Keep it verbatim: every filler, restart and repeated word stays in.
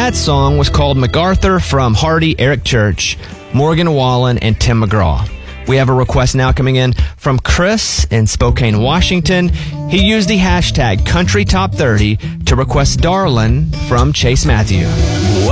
that song was called MacArthur from Hardy, Eric Church, Morgan Wallen, and Tim McGraw. We have a request now coming in from Chris in Spokane, Washington. He used the hashtag Country Top thirty to request Darlin' from Chase Matthew.